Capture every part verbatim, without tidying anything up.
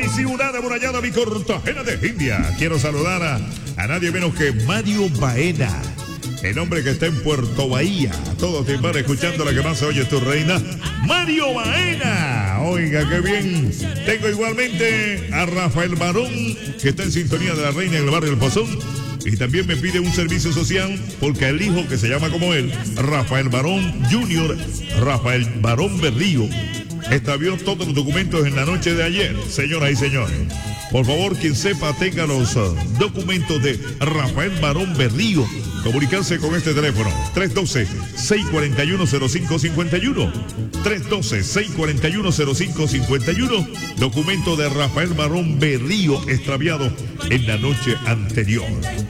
Ay, ciudad amurallada, mi Cartagena de India. Quiero saludar a, a nadie menos que Mario Baena, el hombre que está en Puerto Bahía. Todos te van escuchando la que más se oye, tu reina, Mario Baena. Oiga, qué bien. Tengo igualmente a Rafael Barón, que está en sintonía de la reina en el barrio El Pozón. Y también me pide un servicio social porque el hijo que se llama como él, Rafael Barón Junior, Rafael Barón Berrío, extravió todos los documentos en la noche de ayer. Señoras y señores, por favor, quien sepa tenga los uh, documentos de Rafael Barón Berrío, comunicarse con este teléfono tres uno dos, seis cuatro uno, cero cinco cinco uno, tres uno dos, seis cuatro uno, cero cinco cinco uno, documento de Rafael Barón Berrío extraviado en la noche anterior.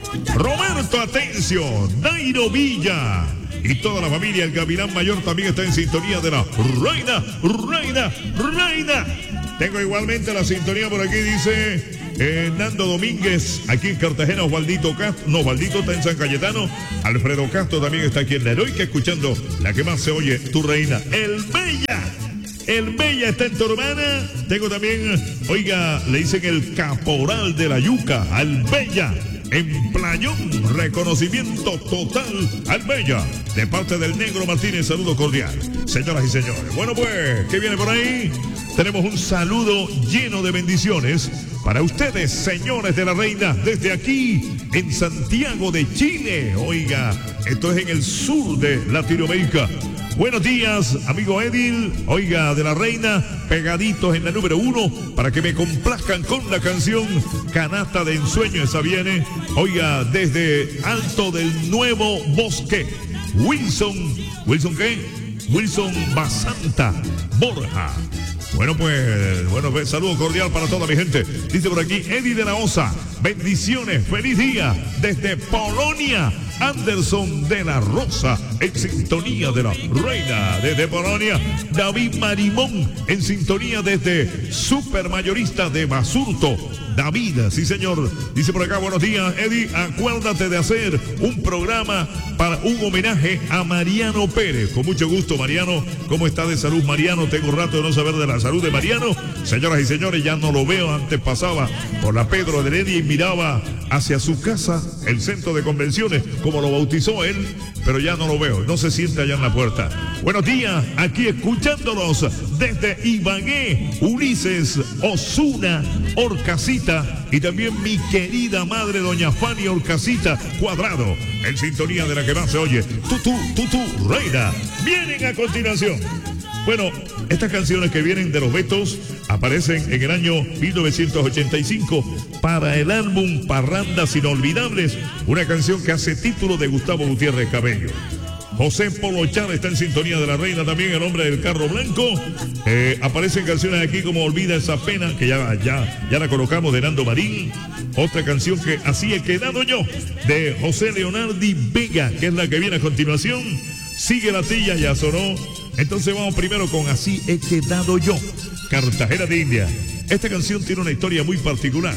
Roberto Atencio, Dairo Villa y toda la familia, el Gavilán Mayor también está en sintonía de la reina, reina, reina. Tengo igualmente la sintonía por aquí, dice eh, Nando Domínguez, aquí en Cartagena, Osvaldito Castro, no, Osvaldito está en San Cayetano, Alfredo Castro también está aquí en la Heroica, escuchando la que más se oye, tu reina, el Bella. El Bella está en tu hermana. Tengo también, oiga, le dicen el caporal de la yuca, al Bella. En Playón, reconocimiento total al Bella, de parte del Negro Martínez, saludo cordial. Señoras y señores, bueno pues, ¿qué viene por ahí? Tenemos un saludo lleno de bendiciones para ustedes, señores de la reina, desde aquí, en Santiago de Chile. Oiga, esto es en el sur de Latinoamérica. Buenos días, amigo Edil, oiga, de la reina, pegaditos en la número uno, para que me complazcan con la canción Canasta de Ensueño, esa viene, oiga, desde Alto del Nuevo Bosque, Wilson, ¿Wilson qué? Wilson Basanta, Borja. Bueno, pues, bueno, pues, saludo cordial para toda mi gente. Dice por aquí, Eddie de la Osa, bendiciones, feliz día, desde Polonia. Anderson de la Rosa, en sintonía de la reina desde Polonia. David Marimón, en sintonía desde Supermayorista de Basurto. David, sí señor, dice por acá, buenos días, Eddie, acuérdate de hacer un programa para un homenaje a Mariano Pérez. Con mucho gusto, Mariano. ¿Cómo está de salud, Mariano? Tengo rato de no saber de la salud de Mariano. Señoras y señores, ya no lo veo. Antes pasaba por la Pedro de Heredia y miraba hacia su casa, el centro de convenciones, como lo bautizó él, pero ya no lo veo, no se siente allá en la puerta. Buenos días, aquí escuchándonos desde Ibagué, Ulises Osuna Orcasita, y también mi querida madre doña Fanny Orcasita Cuadrado, en sintonía de la que más se oye, Tutu, Tutu, Reina. Vienen a continuación. Bueno, estas canciones que vienen de los Betos aparecen en el año mil novecientos ochenta y cinco para el álbum Parrandas Inolvidables, una canción que hace título de Gustavo Gutiérrez Cabello. José Polo Char está en sintonía de la reina también, el hombre del carro blanco. Eh, aparecen canciones aquí como Olvida esa pena, que ya, ya, ya la colocamos, de Nando Marín. Otra canción que así he quedado yo, de José Leonardi Vega, que es la que viene a continuación. Sigue la tilla, ya sonó. Entonces vamos primero con Así he quedado yo, Cartagena de India. Esta canción tiene una historia muy particular.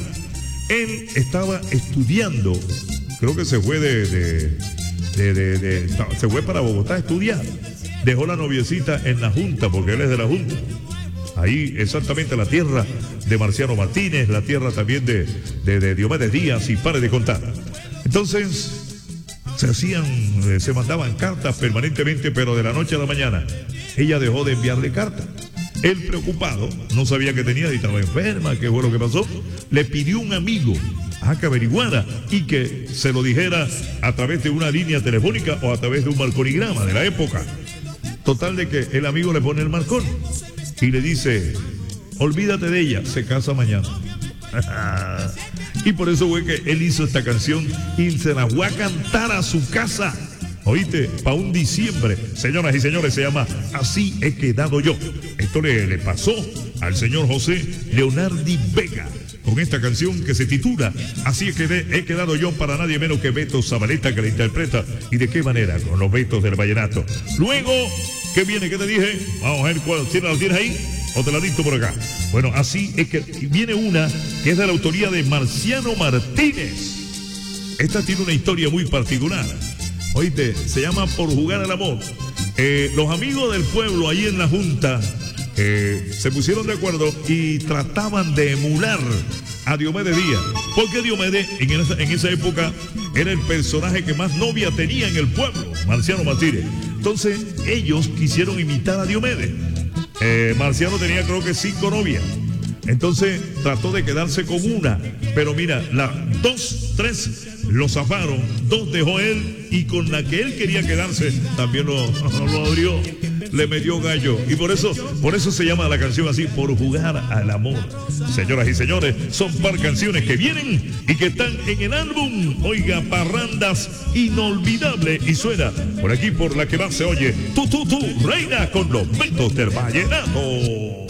Él estaba estudiando, creo que se fue de, de, de, de, de se fue para Bogotá a estudiar. Dejó la noviecita en la Junta, porque él es de la Junta. Ahí exactamente la tierra de Marciano Martínez, la tierra también de, de, de Diomedes Díaz, y pare de contar. Entonces se hacían, eh, se mandaban cartas permanentemente, pero de la noche a la mañana ella dejó de enviarle cartas. Él, preocupado, no sabía qué tenía, y estaba enferma, qué fue lo que pasó, le pidió a un amigo a que averiguara y que se lo dijera a través de una línea telefónica o a través de un marconigrama de la época. Total de que el amigo le pone el marcón y le dice, olvídate de ella, se casa mañana. Y por eso fue que él hizo esta canción y se la fue a cantar a su casa, oíste, para un diciembre. Señoras y señores, se llama Así he quedado yo. Esto le, le pasó al señor José Leonardi Vega con esta canción que se titula Así he, quedé, he quedado yo, para nadie menos que Beto Zabaleta, que la interpreta. ¿Y de qué manera? Con los Betos del vallenato. Luego, ¿qué viene? ¿Qué te dije? Vamos a ver cuál. ¿La tienes ahí? ¿O te la dicto por acá? Bueno, así es que viene una que es de la autoría de Marciano Martínez. Esta tiene una historia muy particular. Oíste, se llama Por Jugar al Amor. Eh, los amigos del pueblo ahí en la Junta eh, se pusieron de acuerdo y trataban de emular a Diomedes Díaz, porque Diomedes en esa, en esa época era el personaje que más novia tenía en el pueblo, Marciano Martínez. Entonces ellos quisieron imitar a Diomedes. eh, Marciano tenía creo que cinco novias, entonces trató de quedarse con una, pero mira, las dos, tres lo zafaron, dos dejó él y con la que él quería quedarse también lo, lo abrió, le metió gallo, y por eso, por eso se llama la canción así, por jugar al amor. Señoras y señores, son par canciones que vienen y que están en el álbum, oiga, Parrandas Inolvidable, y suena por aquí por la que más se oye, tú, tú, tú, reina con los Betos del Vallenato.